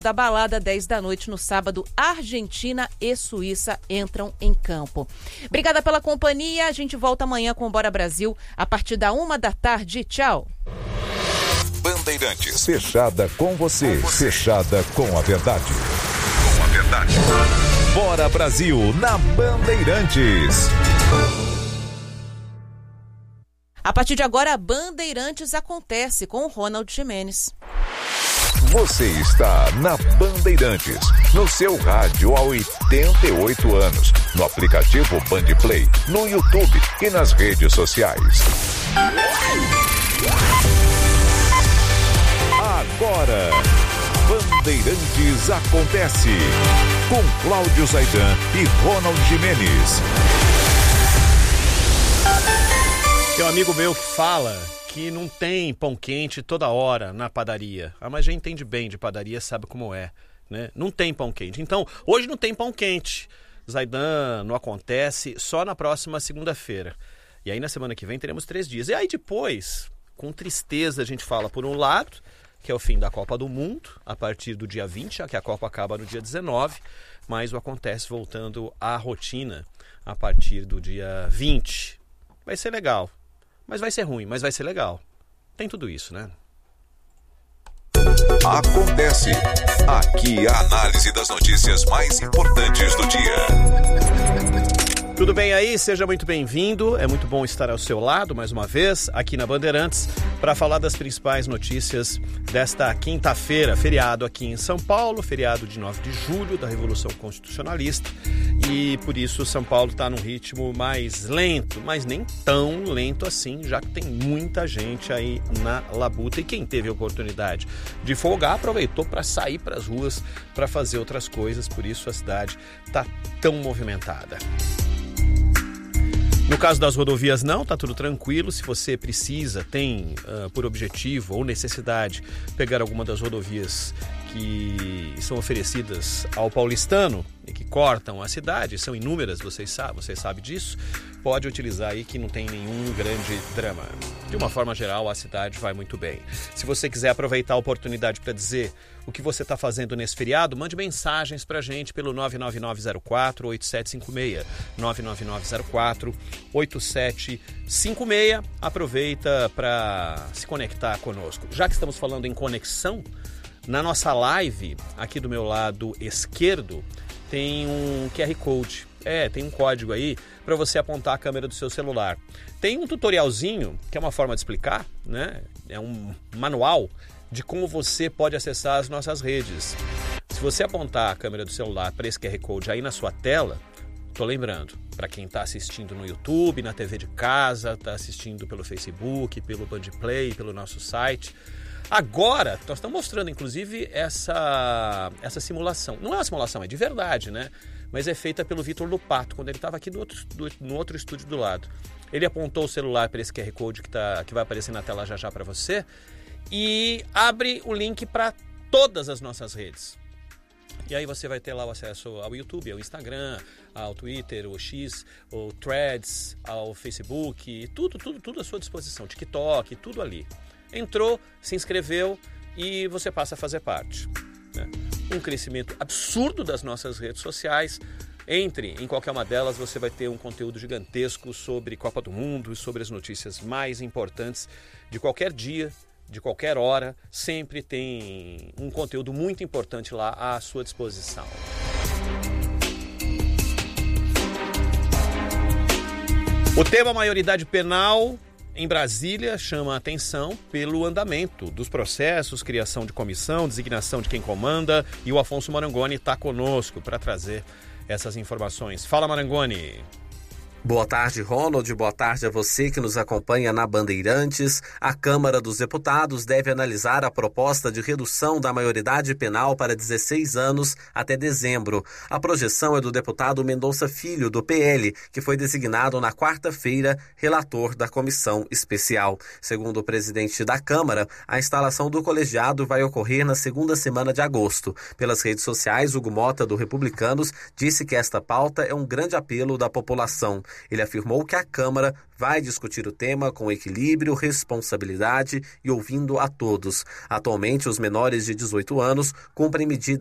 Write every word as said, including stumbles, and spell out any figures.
Da balada, dez da noite no sábado, Argentina e Suíça entram em campo. Obrigada pela companhia, a gente volta amanhã com o Bora Brasil a partir da uma da tarde. Tchau. Bandeirantes, fechada com você, fechada com a verdade. Com a verdade. Bora Brasil na Bandeirantes. A partir de agora, a Bandeirantes acontece com o Ronald Gimenez. Você está na Bandeirantes, no seu rádio há oitenta e oito anos, no aplicativo Bandplay, no YouTube e nas redes sociais. Agora, Bandeirantes acontece, com Cláudio Zaidan e Ronald Gimenez. Tem um amigo meu que fala que não tem pão quente toda hora na padaria. Ah, mas já entende bem de padaria, sabe como é, né? Não tem pão quente. Então, hoje não tem pão quente. Zaidan, não acontece, só na próxima segunda-feira. E aí na semana que vem teremos três dias. E aí depois, com tristeza, a gente fala por um lado, que é o fim da Copa do Mundo, a partir do dia vinte, já que a Copa acaba no dia dezenove, mas o acontece voltando à rotina a partir do dia vinte. Vai ser legal. Mas vai ser ruim, mas vai ser legal. Tem tudo isso, né? Acontece. Aqui a análise das notícias mais importantes do dia. Tudo bem aí? Seja muito bem-vindo. É muito bom estar ao seu lado, mais uma vez, aqui na Bandeirantes, para falar das principais notícias desta quinta-feira, feriado aqui em São Paulo, feriado de nove de julho da Revolução Constitucionalista. E por isso São Paulo está num ritmo mais lento, mas nem tão lento assim, já que tem muita gente aí na labuta. E quem teve a oportunidade de folgar aproveitou para sair para as ruas, para fazer outras coisas. Por isso a cidade está tão movimentada. No caso das rodovias não, tá tudo tranquilo. Se você precisa, tem uh, por objetivo ou necessidade pegar alguma das rodovias que são oferecidas ao paulistano e que cortam a cidade, são inúmeras, vocês sabem, vocês sabem disso, pode utilizar aí que não tem nenhum grande drama. De uma forma geral, a cidade vai muito bem. Se você quiser aproveitar a oportunidade para dizer o que você está fazendo nesse feriado, mande mensagens para a gente pelo nove nove nove zero quatro oito sete cinco seis, nove nove nove zero quatro oito sete cinco seis. Aproveita para se conectar conosco. Já que estamos falando em conexão, na nossa live, aqui do meu lado esquerdo, tem um Q R Code. É, tem um código aí para você apontar a câmera do seu celular. Tem um tutorialzinho, que é uma forma de explicar, né? É um manual de como você pode acessar as nossas redes. Se você apontar a câmera do celular para esse Q R Code aí na sua tela, tô lembrando, para quem está assistindo no YouTube, na T V de casa, está assistindo pelo Facebook, pelo Bandplay, pelo nosso site. Agora, nós estamos mostrando, inclusive, essa, essa simulação. Não é uma simulação, é de verdade, né? Mas é feita pelo Vitor Lupato, quando ele estava aqui do outro, do, no outro estúdio do lado. Ele apontou o celular para esse Q R Code que, tá, que vai aparecer na tela já já para você e abre o link para todas as nossas redes. E aí você vai ter lá o acesso ao YouTube, ao Instagram, ao Twitter, ao X, ao Threads, ao Facebook, tudo, tudo, tudo à sua disposição. TikTok, tudo ali. Entrou, se inscreveu e você passa a fazer parte, né? Um crescimento absurdo das nossas redes sociais. Entre em qualquer uma delas, você vai ter um conteúdo gigantesco sobre Copa do Mundo e sobre as notícias mais importantes de qualquer dia, de qualquer hora. Sempre tem um conteúdo muito importante lá à sua disposição. O tema maioridade penal em Brasília chama a atenção pelo andamento dos processos, criação de comissão, designação de quem comanda, e o Afonso Marangoni está conosco para trazer essas informações. Fala, Marangoni! Boa tarde, Ronald. Boa tarde a você que nos acompanha na Bandeirantes. A Câmara dos Deputados deve analisar a proposta de redução da maioridade penal para dezesseis anos até dezembro. A projeção é do deputado Mendonça Filho, do P L, que foi designado na quarta-feira relator da comissão especial. Segundo o presidente da Câmara, a instalação do colegiado vai ocorrer na segunda semana de agosto. Pelas redes sociais, Hugo Mota, do Republicanos, disse que esta pauta é um grande apelo da população. Ele afirmou que a Câmara vai discutir o tema com equilíbrio, responsabilidade e ouvindo a todos. Atualmente, os menores de dezoito anos cumprem medidas